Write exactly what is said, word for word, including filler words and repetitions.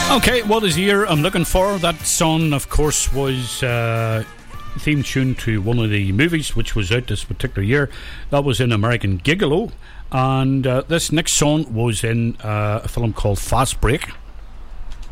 Okay, what is the year I'm looking for? That song, of course, was uh, theme tune to one of the movies which was out this particular year. That was in American Gigolo. And uh, this next song was in uh, a film called Fast Break.